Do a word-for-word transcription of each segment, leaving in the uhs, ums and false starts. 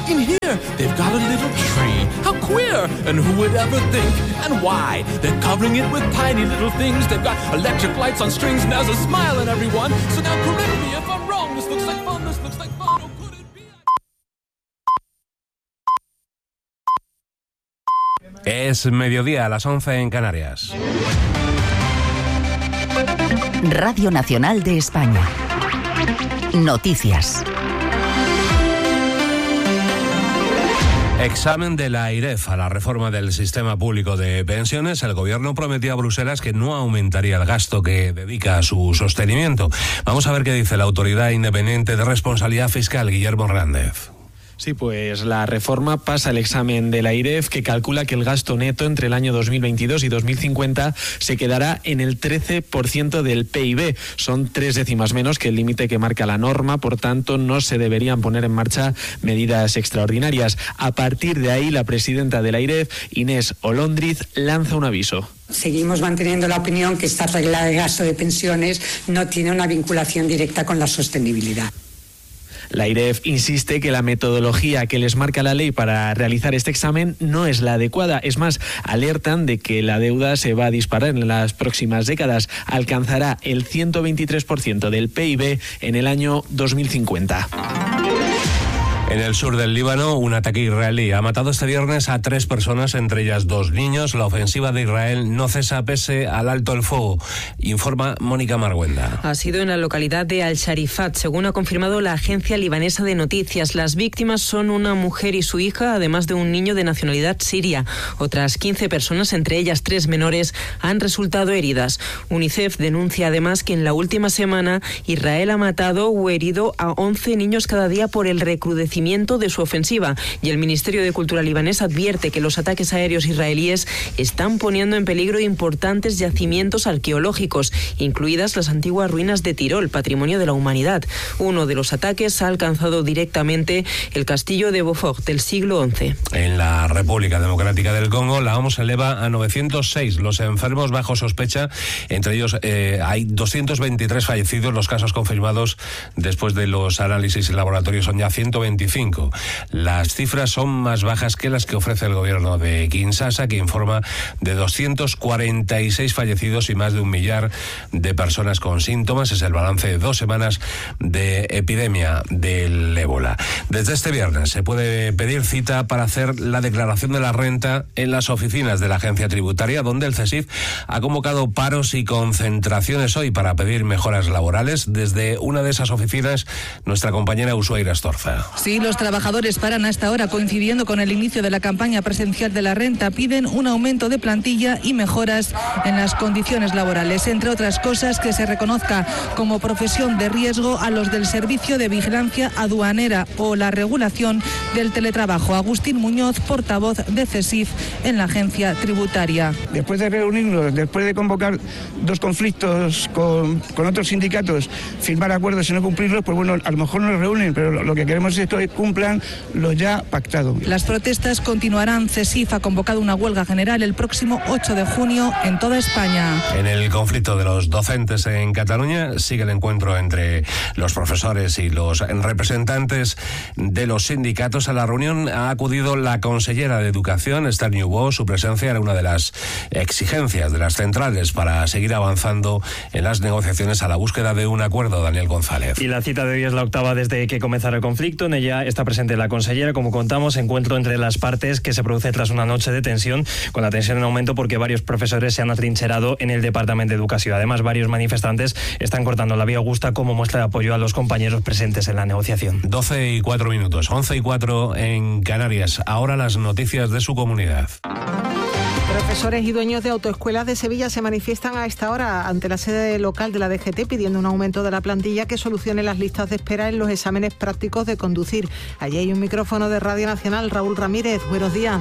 In here, they've got a little tree. How queer! And who would ever think? And why? They're covering it with tiny little things. They've got electric lights on strings, and there's a smile in everyone. So now correct me if I'm wrong. This looks like fun, this looks like fun. Oh, could it be? Es mediodía, a las once en Canarias. Radio Nacional de España. Noticias. Examen de la AIREF a la reforma del sistema público de pensiones. El gobierno prometió a Bruselas que no aumentaría el gasto que dedica a su sostenimiento. Vamos a ver qué dice la Autoridad Independiente de Responsabilidad Fiscal, Guillermo Hernández. Sí, pues la reforma pasa el examen de la AIREF, que calcula que el gasto neto entre el año dos mil veintidós y dos mil cincuenta se quedará en el trece por ciento del P I B. Son tres décimas menos que el límite que marca la norma, por tanto no se deberían poner en marcha medidas extraordinarias. A partir de ahí, la presidenta de la AIREF, Inés Olóndriz, lanza un aviso. Seguimos manteniendo la opinión que esta regla de gasto de pensiones no tiene una vinculación directa con la sostenibilidad. La AIREF insiste que la metodología que les marca la ley para realizar este examen no es la adecuada. Es más, alertan de que la deuda se va a disparar en las próximas décadas. Alcanzará el ciento veintitrés por ciento del P I B en el año dos mil cincuenta. En el sur del Líbano, un ataque israelí ha matado este viernes a tres personas, entre ellas dos niños. La ofensiva de Israel no cesa pese al alto el fuego, informa Mónica Marguenda. Ha sido en la localidad de Al-Sharifat, según ha confirmado la agencia libanesa de noticias. Las víctimas son una mujer y su hija, además de un niño de nacionalidad siria. Otras quince personas, entre ellas tres menores, han resultado heridas. UNICEF denuncia además que en la última semana Israel ha matado o herido a once niños cada día por el recrudecimiento de su ofensiva, y el Ministerio de Cultura libanés advierte que los ataques aéreos israelíes están poniendo en peligro importantes yacimientos arqueológicos, incluidas las antiguas ruinas de Tirol, patrimonio de la humanidad. Uno de los ataques ha alcanzado directamente el castillo de Beaufort del siglo once. En la República Democrática del Congo, la OMS eleva a novecientos seis los enfermos bajo sospecha. Entre ellos eh, hay doscientos veintitrés fallecidos. Los casos confirmados después de los análisis en laboratorio son ya ciento veinticinco. Las cifras son más bajas que las que ofrece el gobierno de Kinshasa, que informa de doscientos cuarenta y seis fallecidos y más de un millar de personas con síntomas. Es el balance de dos semanas de epidemia del ébola. Desde este viernes se puede pedir cita para hacer la declaración de la renta en las oficinas de la agencia tributaria, donde el CESIF ha convocado paros y concentraciones hoy para pedir mejoras laborales. Desde una de esas oficinas, nuestra compañera Ushuaira Astorza. Sí, los trabajadores paran hasta ahora, coincidiendo con el inicio de la campaña presencial de la renta. Piden un aumento de plantilla y mejoras en las condiciones laborales. Entre otras cosas, que se reconozca como profesión de riesgo a los del servicio de vigilancia aduanera o la regulación del teletrabajo. Agustín Muñoz, portavoz de CESIF en la agencia tributaria. Después de reunirnos, después de convocar dos conflictos con, con otros sindicatos, firmar acuerdos y no cumplirlos, pues bueno, a lo mejor nos reúnen, pero lo, lo que queremos es que cumplan lo ya pactado. Las protestas continuarán. CESIF ha convocado una huelga general el próximo ocho de junio en toda España. En el conflicto de los docentes en Cataluña sigue el encuentro entre los profesores y los representantes de los sindicatos. A la reunión ha acudido la consellera de Educación, Esther Niubó. Su presencia era una de las exigencias de las centrales para seguir avanzando en las negociaciones a la búsqueda de un acuerdo. Daniel González. Y la cita de hoy es la octava desde que comenzara el conflicto. En ella está presente la consellera. Como contamos, encuentro entre las partes que se produce tras una noche de tensión, con la tensión en aumento porque varios profesores se han atrincherado en el Departamento de Educación. Además, varios manifestantes están cortando la vía Augusta como muestra de apoyo a los compañeros presentes en la negociación. doce y cuatro minutos, once y cuatro en Canarias. Ahora las noticias de su comunidad. Profesores y dueños de autoescuelas de Sevilla se manifiestan a esta hora ante la sede local de la D G T pidiendo un aumento de la plantilla que solucione las listas de espera en los exámenes prácticos de conducir. Allí hay un micrófono de Radio Nacional. Raúl Ramírez, buenos días.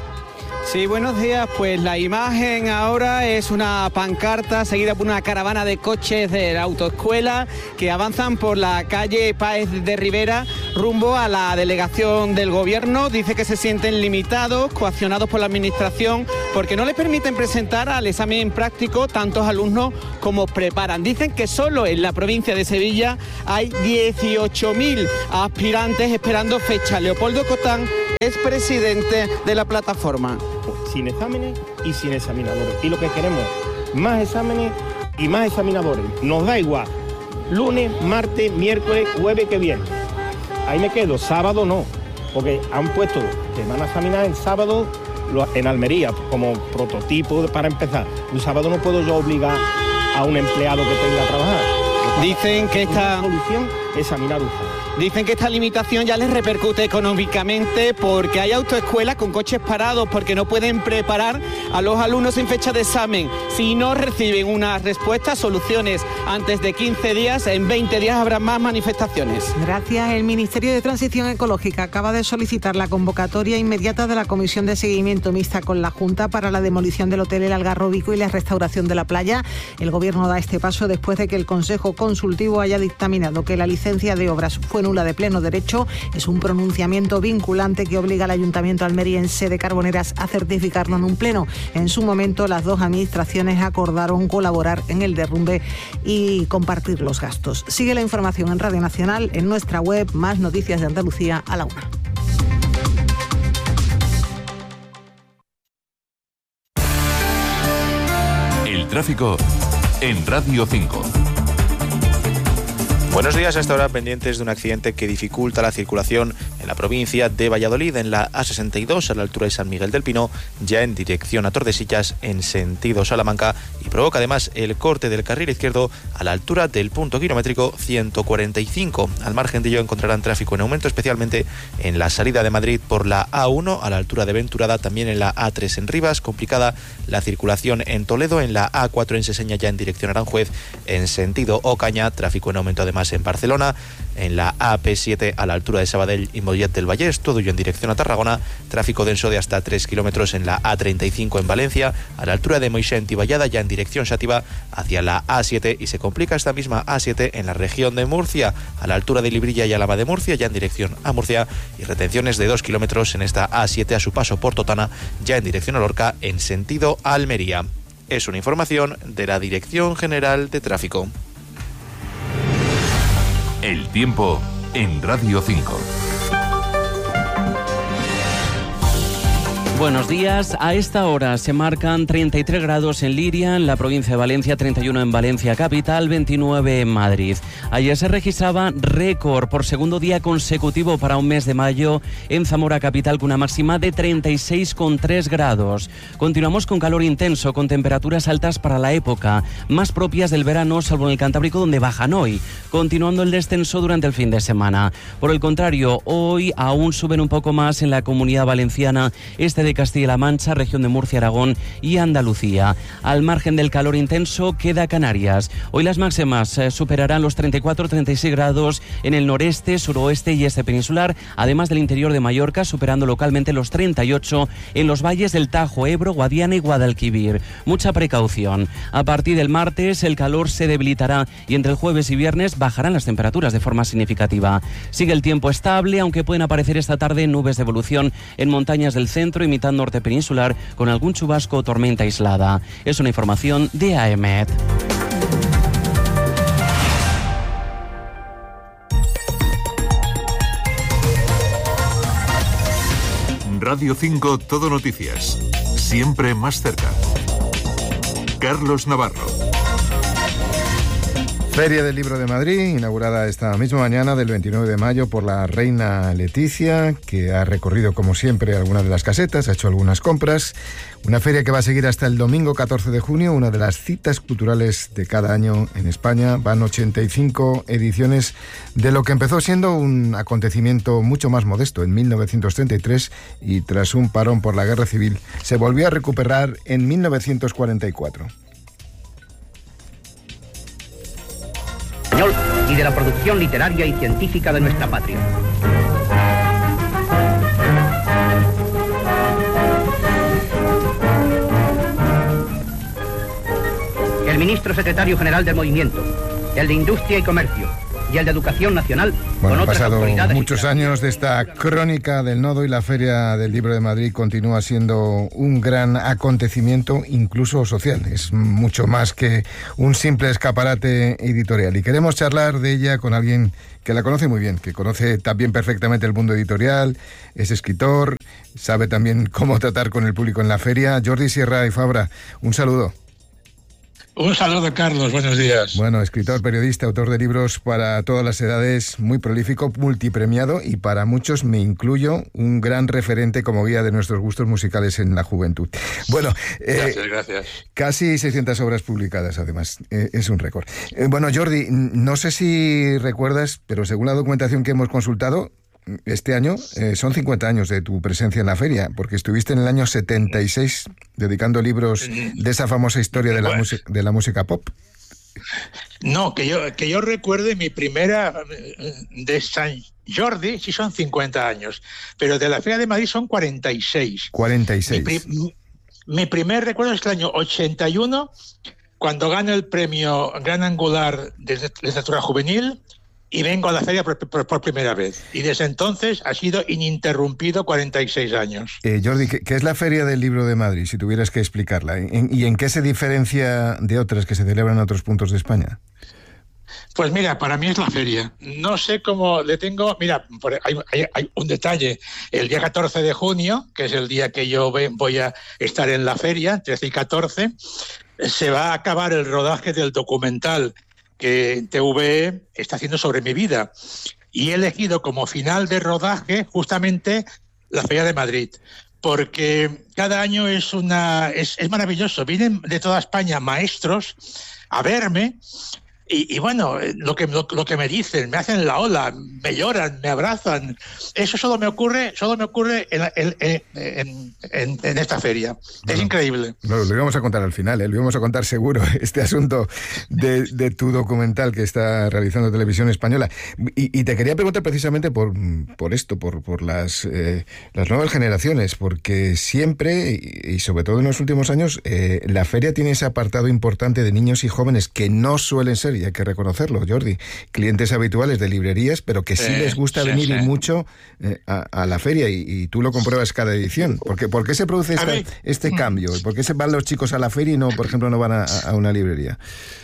Sí, buenos días. Pues la imagen ahora es una pancarta seguida por una caravana de coches de la autoescuela que avanzan por la calle Páez de Rivera rumbo a la delegación del gobierno. Dice que se sienten limitados, coaccionados por la administración, porque no les permiten presentar al examen práctico tantos alumnos como preparan. Dicen que solo en la provincia de Sevilla hay dieciocho mil aspirantes esperando fecha. Leopoldo Cotán es presidente de la plataforma. Sin exámenes y sin examinadores. Y lo que queremos, más exámenes y más examinadores. Nos da igual. Lunes, martes, miércoles, jueves que viene. Ahí me quedo. Sábado no. Porque han puesto que van a examinar el sábado en Almería como prototipo para empezar. Un sábado no puedo yo obligar a un empleado que tenga a trabajar. Dicen que esta solución es examinar usted. Dicen que esta limitación ya les repercute económicamente porque hay autoescuelas con coches parados porque no pueden preparar a los alumnos en fecha de examen. Si no reciben una respuesta, soluciones antes de quince días, en veinte días habrá más manifestaciones. Gracias. El Ministerio de Transición Ecológica acaba de solicitar la convocatoria inmediata de la Comisión de Seguimiento Mixta con la Junta para la demolición del Hotel El Algarrobico y la restauración de la playa. El Gobierno da este paso después de que el Consejo Consultivo haya dictaminado que la licencia de obras fue nula de pleno derecho. Es un pronunciamiento vinculante que obliga al Ayuntamiento almeriense de Carboneras a certificarlo en un pleno. En su momento, las dos administraciones acordaron colaborar en el derrumbe y compartir los gastos. Sigue la información en Radio Nacional, en nuestra web, más noticias de Andalucía a la una. El tráfico en Radio cinco. Buenos días, a esta hora pendientes de un accidente que dificulta la circulación en la provincia de Valladolid, en la A sesenta y dos a la altura de San Miguel del Pino, ya en dirección a Tordesillas en sentido Salamanca, y provoca además el corte del carril izquierdo a la altura del punto kilométrico ciento cuarenta y cinco. Al margen de ello encontrarán tráfico en aumento, especialmente en la salida de Madrid por la A uno a la altura de Venturada, también en la A tres en Rivas, complicada la circulación en Toledo, en la A cuatro en Seseña ya en dirección Aranjuez en sentido Ocaña, tráfico en aumento además en Barcelona, en la A P siete a la altura de Sabadell y Mollet del Vallés, todo ello en dirección a Tarragona, tráfico denso de hasta tres kilómetros en la A treinta y cinco en Valencia, a la altura de Moixent y Vallada ya en dirección Xàtiva hacia la A siete, y se complica esta misma A siete en la región de Murcia, a la altura de Librilla y Alhama de Murcia ya en dirección a Murcia, y retenciones de dos kilómetros en esta A siete a su paso por Totana ya en dirección a Lorca en sentido Almería. Es una información de la Dirección General de Tráfico. El tiempo en Radio cinco. Buenos días. A esta hora se marcan treinta y tres grados en Liria, en la provincia de Valencia, treinta y uno en Valencia capital, veintinueve en Madrid. Ayer se registraba récord por segundo día consecutivo para un mes de mayo en Zamora capital, con una máxima de treinta y seis coma tres grados. Continuamos con calor intenso, con temperaturas altas para la época, más propias del verano, salvo en el Cantábrico, donde bajan hoy, continuando el descenso durante el fin de semana. Por el contrario, hoy aún suben un poco más en la Comunidad Valenciana, este de Castilla-La Mancha, región de Murcia, Aragón y Andalucía. Al margen del calor intenso queda Canarias. Hoy las máximas eh, superarán los treinta y cuatro a treinta y seis grados en el noreste, suroeste y este peninsular, además del interior de Mallorca, superando localmente los treinta y ocho en los valles del Tajo, Ebro, Guadiana y Guadalquivir. Mucha precaución. A partir del martes el calor se debilitará y entre el jueves y viernes bajarán las temperaturas de forma significativa. Sigue el tiempo estable, aunque pueden aparecer esta tarde nubes de evolución en montañas del centro y mitad norte peninsular, con algún chubasco o tormenta aislada. Es una información de A E M E T. Radio cinco Todo Noticias. Siempre más cerca. Carlos Navarro. Feria del Libro de Madrid, inaugurada esta misma mañana del veintinueve de mayo por la reina Leticia, que ha recorrido como siempre algunas de las casetas, ha hecho algunas compras. Una feria que va a seguir hasta el domingo catorce de junio, una de las citas culturales de cada año en España. Van ochenta y cinco ediciones de lo que empezó siendo un acontecimiento mucho más modesto en mil novecientos treinta y tres y tras un parón por la Guerra Civil se volvió a recuperar en mil novecientos cuarenta y cuatro. Y de la producción literaria y científica de nuestra patria. El ministro secretario general del Movimiento, el de Industria y Comercio, y el de Educación Nacional Bueno, con han otras pasado autoridades. muchos años de esta crónica del nodo y la Feria del Libro de Madrid continúa siendo un gran acontecimiento, incluso social. Es mucho más que un simple escaparate editorial. Y queremos charlar de ella con alguien que la conoce muy bien, que conoce también perfectamente el mundo editorial, es escritor, sabe también cómo tratar con el público en la feria. Jordi Sierra y Fabra, un saludo. Un saludo, Carlos, buenos días. Bueno, escritor, periodista, autor de libros para todas las edades, muy prolífico, multipremiado y para muchos, me incluyo, un gran referente como guía de nuestros gustos musicales en la juventud. Bueno, eh, gracias, gracias. Casi seiscientas obras publicadas, además, eh, es un récord. Eh, bueno, Jordi, no sé si recuerdas, pero según la documentación que hemos consultado, este año eh, son cincuenta años de tu presencia en la feria, porque estuviste en el año setenta y seis dedicando libros de esa famosa historia de la, bueno, de la música pop. No, que yo, que yo recuerde mi primera de San Jordi, sí son cincuenta años, pero de la Feria de Madrid son cuarenta y seis. cuarenta y seis. Mi, pri, mi primer recuerdo es el año ochenta y uno, cuando gano el premio Gran Angular de Literatura Juvenil, y vengo a la feria por, por, por primera vez. Y desde entonces ha sido ininterrumpido cuarenta y seis años. Eh, Jordi, ¿qué, ¿qué es la Feria del Libro de Madrid, si tuvieras que explicarla? ¿En, ¿Y en qué se diferencia de otras que se celebran en otros puntos de España? Pues mira, para mí es la feria. No sé cómo le tengo... Mira, hay, hay, hay un detalle. El día catorce de junio, que es el día que yo voy a estar en la feria, trece y catorce, se va a acabar el rodaje del documental que T V E está haciendo sobre mi vida. Y he elegido como final de rodaje justamente la Feria de Madrid, porque cada año es una es, es maravilloso. Vienen de toda España maestros a verme y, y bueno, lo que, lo, lo que me dicen, me hacen la ola, me lloran, me abrazan. Eso solo me ocurre solo me ocurre en, en, en, en, en esta feria. Bueno, es increíble. Lo, lo íbamos a contar al final, ¿eh? Lo íbamos a contar seguro, este asunto de, de tu documental que está realizando Televisión Española. Y, y te quería preguntar precisamente por, por esto, por, por las, eh, las nuevas generaciones, porque siempre, y, y sobre todo en los últimos años, eh, la feria tiene ese apartado importante de niños y jóvenes que no suelen ser, y hay que reconocerlo, Jordi, clientes habituales de librerías, pero que sí eh, les gusta sí, venir sí. y mucho eh, a, a la feria, y, y tú lo compruebas cada edición. ¿Por qué, ¿por qué se produce esta, este cambio? ¿Por qué se van los chicos a la feria y no, por ejemplo, no van a, a una librería?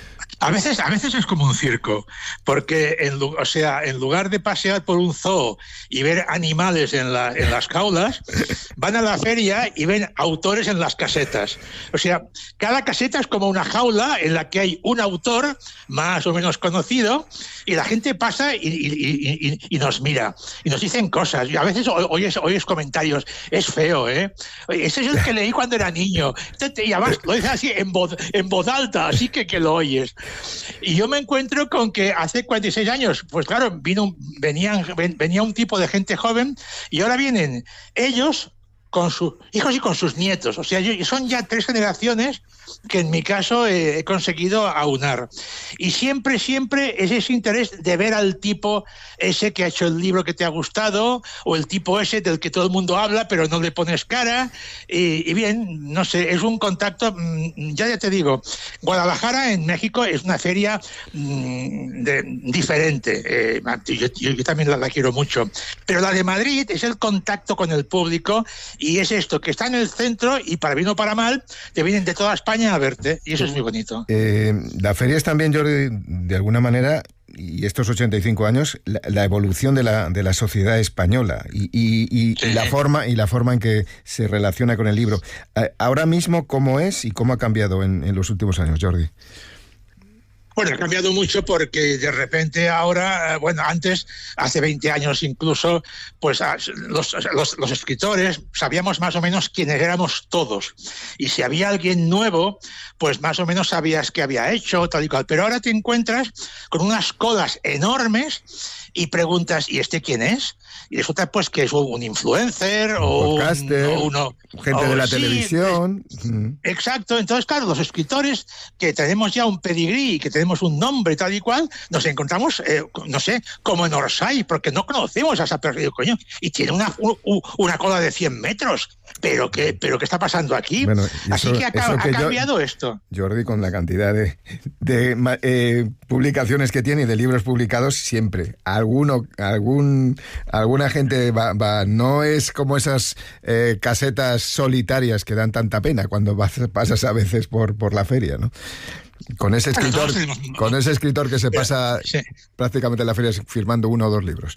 A veces, a veces es como un circo, porque en, o sea, en lugar de pasear por un zoo y ver animales en, la, en las jaulas, van a la feria y ven autores en las casetas. O sea, cada caseta es como una jaula en la que hay un autor más o menos conocido y la gente pasa y, y, y, y nos mira y nos dicen cosas. Y a veces oyes, oyes comentarios, es feo, ¿eh? Ese es el que leí cuando era niño. Y además lo dices así en voz, en voz alta, así que, que lo oyes. Y yo me encuentro con que hace cuarenta y seis años, pues claro, vino, venían, venía un tipo de gente joven y ahora vienen ellos con sus hijos y con sus nietos. O sea, yo, son ya tres generaciones que en mi caso eh, he conseguido aunar. Y siempre, siempre es ese interés de ver al tipo ese que ha hecho el libro que te ha gustado, o el tipo ese del que todo el mundo habla pero no le pones cara. Y, y bien, no sé, es un contacto, ya ya te digo, Guadalajara en México es una feria mmm, de, diferente. Eh, yo, yo, yo también la, la quiero mucho. Pero la de Madrid es el contacto con el público, y es esto, que está en el centro y para bien o para mal, te vienen de toda España a verte, y eso es muy bonito. Eh, la feria es también, Jordi, de alguna manera, y estos ochenta y cinco años, la, la evolución de la, de la sociedad española y, y, y, sí. y, la forma, y la forma en que se relaciona con el libro. Ahora mismo, ¿cómo es y cómo ha cambiado en, en los últimos años, Jordi? Bueno, ha cambiado mucho porque de repente ahora, bueno, antes, hace veinte años incluso, pues los, los, los escritores sabíamos más o menos quiénes éramos todos. Y si había alguien nuevo, pues más o menos sabías qué había hecho, tal y cual. Pero ahora te encuentras con unas colas enormes y preguntas, ¿y este quién es? Y resulta pues que es un influencer un o podcaster, un, o uno, gente o, de la sí, televisión. Exacto. Entonces, claro, los escritores que tenemos ya un pedigrí, que tenemos un nombre tal y cual, nos encontramos, eh, no sé, como en Orsay, porque no conocemos a esa persona, coño, y tiene una, un, una cola de cien metros. ¿Pero qué, pero qué está pasando aquí? Bueno, Así eso, que ha, ha cambiado yo, esto. Jordi, con la cantidad de, de eh, publicaciones que tiene y de libros publicados, siempre alguno, algún, alguna gente va, va, no es como esas eh, casetas solitarias que dan tanta pena cuando vas, pasas a veces por, por la feria, ¿no? Con ese escritor, con ese escritor que se pasa sí. prácticamente en la feria firmando uno o dos libros.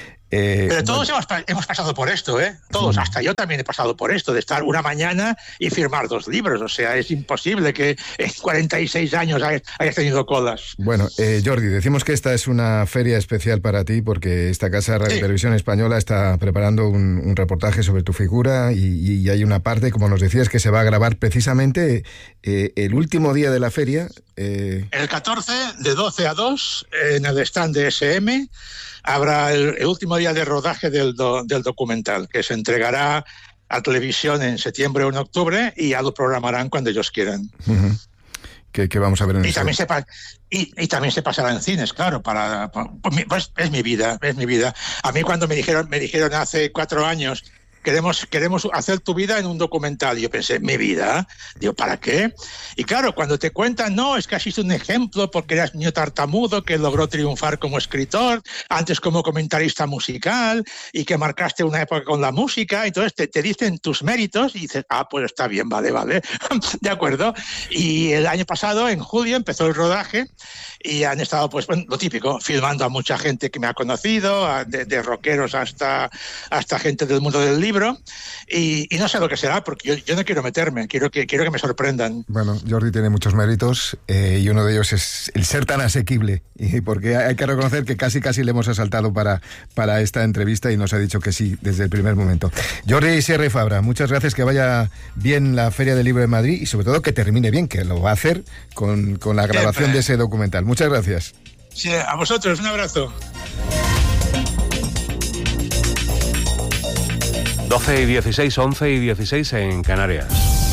Eh, Pero todos bueno. hemos, hemos pasado por esto, ¿eh? Todos, mm. hasta yo también he pasado por esto, de estar una mañana y firmar dos libros. O sea, es imposible que en cuarenta y seis años hayas, hayas tenido colas. Bueno, eh, Jordi, decimos que esta es una feria especial para ti porque esta casa de Radio sí. Televisión Española está preparando un, un reportaje sobre tu figura y, y hay una parte, como nos decías, que se va a grabar precisamente eh, el último día de la feria. Eh... El catorce, de doce a dos, en el stand de ese eme, habrá el, el último día de rodaje del, do, del documental, que se entregará a televisión en septiembre o en octubre y ya lo programarán cuando ellos quieran. Uh-huh. ¿Qué, qué vamos a ver en y el también se pa- y, y también se pasará en cines, claro, para, para pues es mi vida, es mi vida. A mí cuando me dijeron, me dijeron hace cuatro años Queremos, queremos hacer tu vida en un documental. Y yo pensé, ¿mi vida? Digo, ¿para qué? Y claro, cuando te cuentan, no, es que has sido un ejemplo porque eras niño tartamudo que logró triunfar como escritor, antes como comentarista musical y que marcaste una época con la música. Entonces te, te dicen tus méritos y dices, ah, pues está bien, vale, vale. De acuerdo. Y el año pasado, en julio, empezó el rodaje y han estado, pues, bueno, lo típico, filmando a mucha gente que me ha conocido, a, de, de rockeros hasta, hasta gente del mundo del libro. Y, y no sé lo que será, porque yo, yo no quiero meterme, quiero que, quiero que me sorprendan. Bueno, Jordi tiene muchos méritos eh, y uno de ellos es el ser tan asequible, y porque hay que reconocer que casi casi le hemos asaltado para, para esta entrevista y nos ha dicho que sí desde el primer momento. Jordi Sierra y Fabra, muchas gracias, que vaya bien la Feria del Libro de Madrid y sobre todo que termine bien, que lo va a hacer con, con la grabación Siempre. de ese documental. Muchas gracias. Sí, a vosotros, un abrazo. doce y dieciséis, once y dieciséis en Canarias.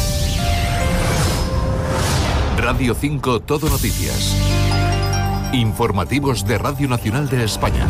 Radio cinco, Todo Noticias. Informativos de Radio Nacional de España.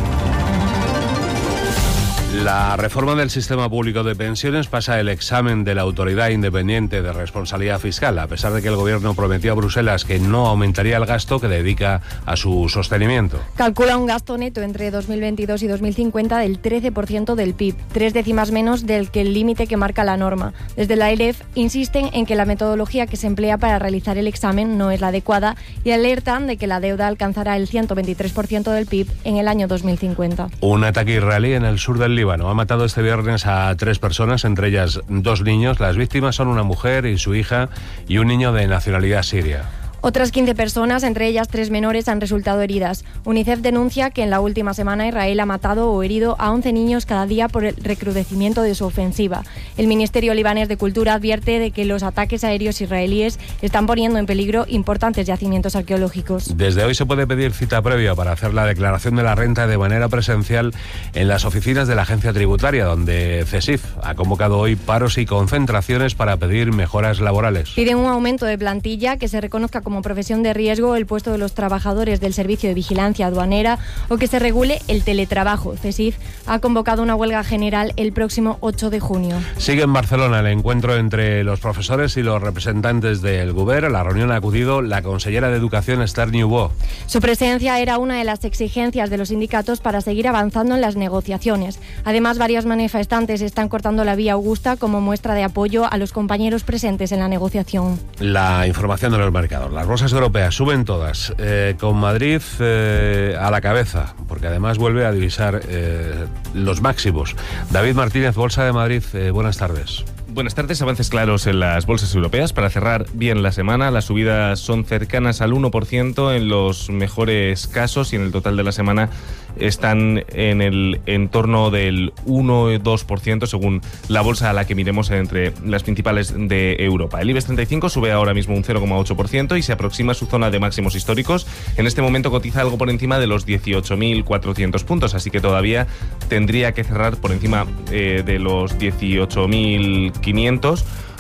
La reforma del sistema público de pensiones pasa el examen de la Autoridad Independiente de Responsabilidad Fiscal, a pesar de que el Gobierno prometió a Bruselas que no aumentaría el gasto que dedica a su sostenimiento. Calcula un gasto neto entre dos mil veintidós y dos mil cincuenta del trece por ciento del P I B, tres décimas menos del que el límite que marca la norma. Desde la A I R E F insisten en que la metodología que se emplea para realizar el examen no es la adecuada y alertan de que la deuda alcanzará el ciento veintitrés por ciento del P I B en el año dos mil cincuenta. Un ataque israelí en el sur del Líbano ha matado este viernes a tres personas, entre ellas dos niños. Las víctimas son una mujer y su hija y un niño de nacionalidad siria. Otras quince personas, entre ellas tres menores, han resultado heridas. UNICEF denuncia que en la última semana Israel ha matado o herido a once niños cada día por el recrudecimiento de su ofensiva. El Ministerio Libanés de Cultura advierte de que los ataques aéreos israelíes están poniendo en peligro importantes yacimientos arqueológicos. Desde hoy se puede pedir cita previa para hacer la declaración de la renta de manera presencial en las oficinas de la Agencia Tributaria, donde CESIF ha convocado hoy paros y concentraciones para pedir mejoras laborales. Piden un aumento de plantilla, que se reconozca como profesión de riesgo el puesto de los trabajadores del Servicio de Vigilancia Aduanera o que se regule el teletrabajo. CESIF ha convocado una huelga general el próximo ocho de junio. Sigue en Barcelona el encuentro entre los profesores y los representantes del Govern. A la reunión ha acudido la consellera de Educación, Esther Niubó. Su presencia era una de las exigencias de los sindicatos para seguir avanzando en las negociaciones. Además, varios manifestantes están cortando la vía Augusta como muestra de apoyo a los compañeros presentes en la negociación. La información de los mercados. Las bolsas europeas suben todas, eh, con Madrid eh, a la cabeza, porque además vuelve a divisar eh, los máximos. David Martínez, Bolsa de Madrid, eh, buenas tardes. Buenas tardes, avances claros en las bolsas europeas para cerrar bien la semana. Las subidas son cercanas al uno por ciento en los mejores casos y en el total de la semana están en el entorno del uno o dos por ciento según la bolsa a la que miremos entre las principales de Europa. El IBEX treinta y cinco sube ahora mismo un cero coma ocho por ciento y se aproxima a su zona de máximos históricos. En este momento cotiza algo por encima de los dieciocho mil cuatrocientos puntos, así que todavía tendría que cerrar por encima eh, de los dieciocho mil quinientos,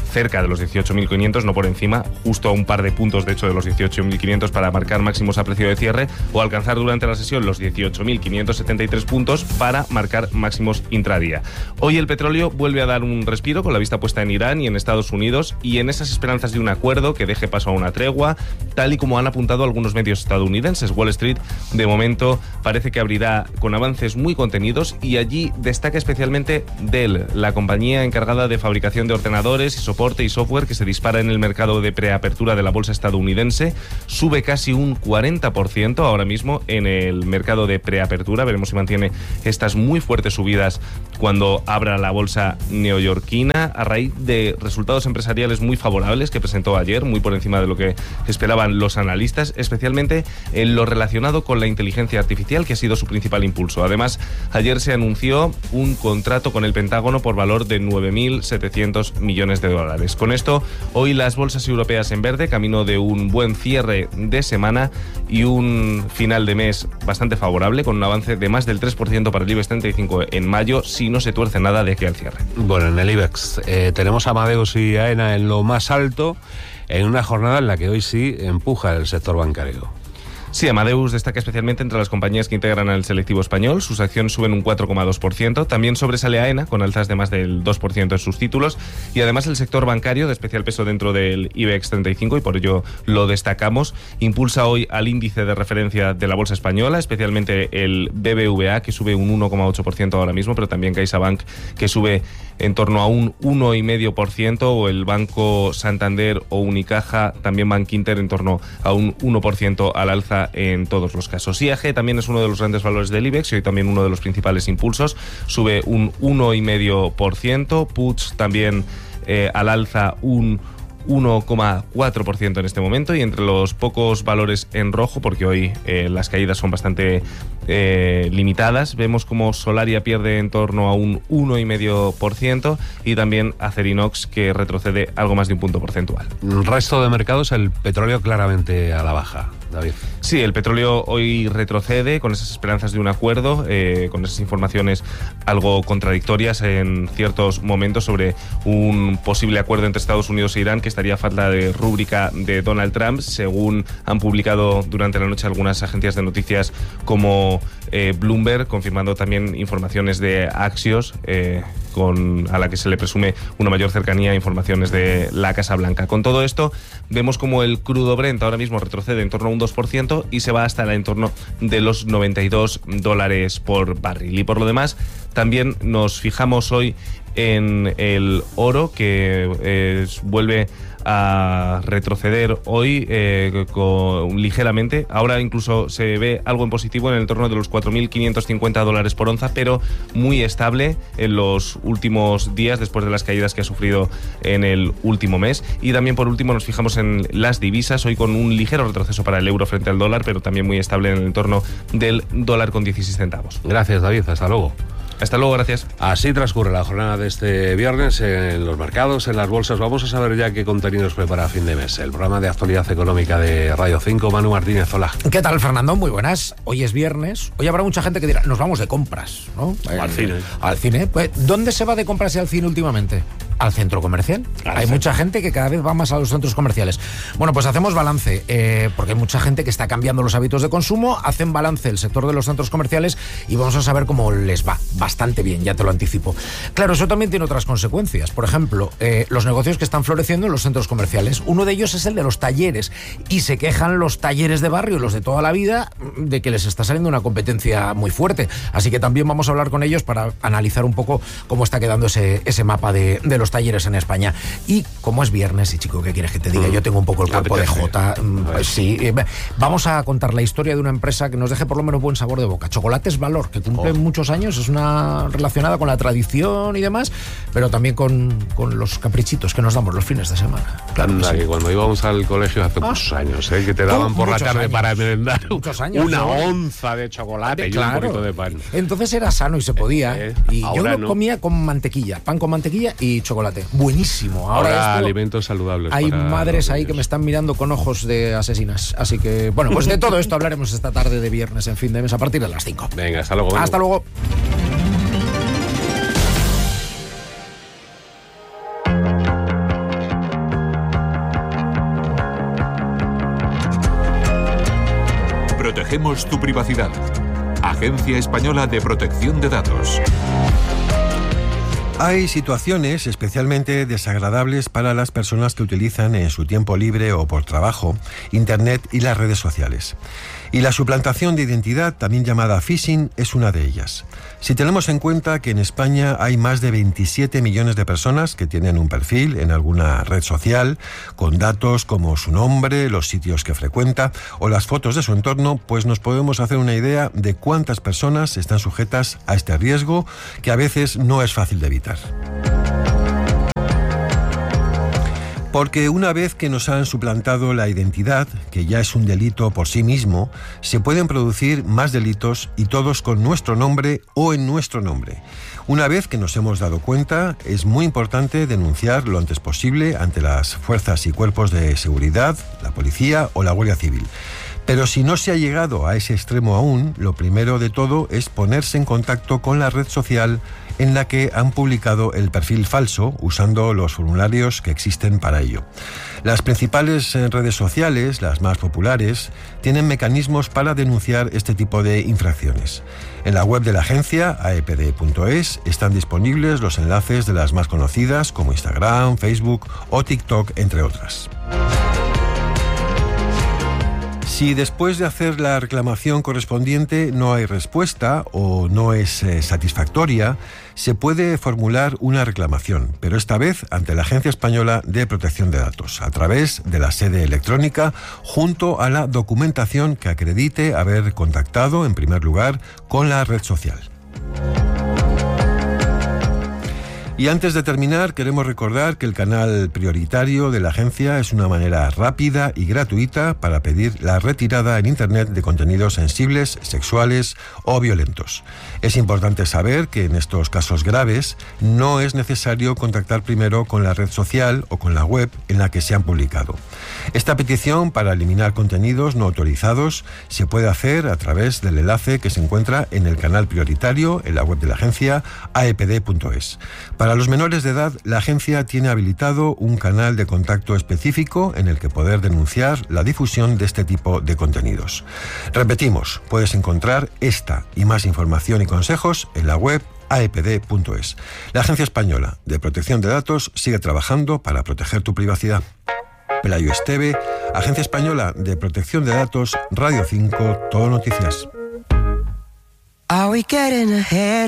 cerca de los dieciocho mil quinientos, no por encima, justo a un par de puntos de hecho de los dieciocho mil quinientos para marcar máximos a precio de cierre, o alcanzar durante la sesión los dieciocho mil quinientos setenta y tres puntos para marcar máximos intradía. Hoy el petróleo vuelve a dar un respiro con la vista puesta en Irán y en Estados Unidos y en esas esperanzas de un acuerdo que deje paso a una tregua, tal y como han apuntado algunos medios estadounidenses. Wall Street de momento parece que abrirá con avances muy contenidos y allí destaca especialmente Dell, la compañía encargada de fabricación de ordenadores y soporte y software que se dispara en el mercado de preapertura de la bolsa estadounidense. Sube casi un cuarenta por ciento ahora mismo en el mercado de preapertura. Veremos si mantiene estas muy fuertes subidas cuando abra la bolsa neoyorquina a raíz de resultados empresariales muy favorables que presentó ayer, muy por encima de lo que esperaban los analistas, especialmente en lo relacionado con la inteligencia artificial, que ha sido su principal impulso. Además, ayer se anunció un contrato con el Pentágono por valor de nueve mil setecientos millones de dólares. Con esto, hoy las bolsas europeas en verde, camino de un buen cierre de semana y un final de mes bastante favorable, con un avance de más del tres por ciento para el IBEX treinta y cinco en mayo, si no se tuerce nada de aquí al cierre. Bueno, en el IBEX eh, tenemos a Amadeus y AENA en lo más alto, en una jornada en la que hoy sí empuja el sector bancario. Sí, Amadeus destaca especialmente entre las compañías que integran al selectivo español. Sus acciones suben un cuatro coma dos por ciento. También sobresale AENA, con alzas de más del dos por ciento en sus títulos. Y además el sector bancario, de especial peso dentro del IBEX treinta y cinco, y por ello lo destacamos, impulsa hoy al índice de referencia de la bolsa española, especialmente el B B V A, que sube un uno coma ocho por ciento ahora mismo, pero también CaixaBank, que sube en torno a un uno coma cinco por ciento, o el Banco Santander o Unicaja, también Bankinter, en torno a un uno por ciento al alza en todos los casos. I A G también es uno de los grandes valores del IBEX y hoy también uno de los principales impulsos, sube un uno coma cinco por ciento, Puig también eh, al alza un uno coma cuatro por ciento en este momento, y entre los pocos valores en rojo, porque hoy eh, las caídas son bastante eh, limitadas, vemos como Solaria pierde en torno a un uno coma cinco por ciento y también Acerinox, que retrocede algo más de un punto porcentual. El resto de mercados, el petróleo claramente a la baja. David. Sí, el petróleo hoy retrocede con esas esperanzas de un acuerdo, eh, con esas informaciones algo contradictorias en ciertos momentos sobre un posible acuerdo entre Estados Unidos e Irán, que estaría a falta de rúbrica de Donald Trump, según han publicado durante la noche algunas agencias de noticias como eh, Bloomberg, confirmando también informaciones de Axios, eh, con, a la que se le presume una mayor cercanía a informaciones de la Casa Blanca. Con todo esto, vemos como el crudo Brent ahora mismo retrocede en torno a un dos por ciento y se va hasta el entorno de los noventa y dos dólares por barril. Y por lo demás, también nos fijamos hoy en el oro, que eh, vuelve a retroceder hoy eh, con, ligeramente. Ahora incluso se ve algo en positivo en el entorno de los cuatro mil quinientos cincuenta dólares por onza, pero muy estable en los últimos días después de las caídas que ha sufrido en el último mes. Y también por último nos fijamos en las divisas, hoy con un ligero retroceso para el euro frente al dólar, pero también muy estable en el entorno del dólar con dieciséis centavos. Gracias, David, hasta luego. Hasta luego, gracias. Así transcurre la jornada de este viernes en los mercados, en las bolsas. Vamos a saber ya qué contenidos prepara a fin de mes. El programa de actualidad económica de Radio cinco, Manu Martínez, hola. ¿Qué tal, Fernando? Muy buenas. Hoy es viernes. Hoy habrá mucha gente que dirá, nos vamos de compras, ¿no? Al cine. Al cine. Pues, ¿dónde se va de compras y al cine últimamente? Al centro comercial. Al hay centro. Mucha gente que cada vez va más a los centros comerciales. Bueno, pues hacemos balance, eh, porque hay mucha gente que está cambiando los hábitos de consumo. Hacen balance el sector de los centros comerciales y vamos a saber cómo les va. Bastante bien, ya te lo anticipo. Claro, eso también tiene otras consecuencias. Por ejemplo, eh, los negocios que están floreciendo en los centros comerciales. Uno de ellos es el de los talleres. Y se quejan los talleres de barrio, los de toda la vida, de que les está saliendo una competencia muy fuerte. Así que también vamos a hablar con ellos para analizar un poco cómo está quedando ese, ese mapa de, de los talleres en España. Y como es viernes, y chico, ¿qué quieres que te diga? Yo tengo un poco el cuerpo de Jota. Pues sí, vamos a contar la historia de una empresa que nos deje por lo menos buen sabor de boca. Chocolates Valor, que cumple oh. muchos años, es una relacionada con la tradición y demás, pero también con, con los caprichitos que nos damos los fines de semana. Claro, Anda, que, sí. que cuando íbamos al colegio hace ah. muchos años, ¿eh? que te daban por la tarde años. para merendar años, una ¿no? onza de chocolate de, y claro. un poquito de pan. Entonces era sano y se podía. Eh, y yo lo no. comía con mantequilla, pan con mantequilla y chocolate. Buenísimo. Ahora, Ahora esto, alimentos saludables. Hay madres ahí que me están mirando con ojos de asesinas. Así que, bueno, pues de todo esto hablaremos esta tarde de viernes en fin de mes a partir de las cinco. Venga, hasta luego. Hasta luego. Protegemos tu privacidad. Agencia Española de Protección de Datos. Hay situaciones especialmente desagradables para las personas que utilizan en su tiempo libre o por trabajo Internet y las redes sociales. Y la suplantación de identidad, también llamada phishing, es una de ellas. Si tenemos en cuenta que en España hay más de veintisiete millones de personas que tienen un perfil en alguna red social, con datos como su nombre, los sitios que frecuenta o las fotos de su entorno, pues nos podemos hacer una idea de cuántas personas están sujetas a este riesgo, que a veces no es fácil de evitar. Porque una vez que nos han suplantado la identidad, que ya es un delito por sí mismo, se pueden producir más delitos y todos con nuestro nombre o en nuestro nombre. Una vez que nos hemos dado cuenta, es muy importante denunciar lo antes posible ante las fuerzas y cuerpos de seguridad, la policía o la Guardia Civil. Pero si no se ha llegado a ese extremo aún, lo primero de todo es ponerse en contacto con la red social en la que han publicado el perfil falso, usando los formularios que existen para ello. Las principales redes sociales, las más populares, tienen mecanismos para denunciar este tipo de infracciones. En la web de la agencia, a e p d punto es, están disponibles los enlaces de las más conocidas, como Instagram, Facebook o TikTok, entre otras. Si después de hacer la reclamación correspondiente no hay respuesta o no es eh, satisfactoria, se puede formular una reclamación, pero esta vez ante la Agencia Española de Protección de Datos, a través de la sede electrónica, junto a la documentación que acredite haber contactado, en primer lugar, con la red social. Y antes de terminar, queremos recordar que el canal prioritario de la agencia es una manera rápida y gratuita para pedir la retirada en Internet de contenidos sensibles, sexuales o violentos. Es importante saber que en estos casos graves no es necesario contactar primero con la red social o con la web en la que se han publicado. Esta petición para eliminar contenidos no autorizados se puede hacer a través del enlace que se encuentra en el canal prioritario en la web de la agencia, a e p d punto es. Para los menores de edad, la agencia tiene habilitado un canal de contacto específico en el que poder denunciar la difusión de este tipo de contenidos. Repetimos, puedes encontrar esta y más información y consejos en la web a e p d punto es. La Agencia Española de Protección de Datos sigue trabajando para proteger tu privacidad. Pelayo Esteve, Agencia Española de Protección de Datos, Radio cinco, Todo Noticias.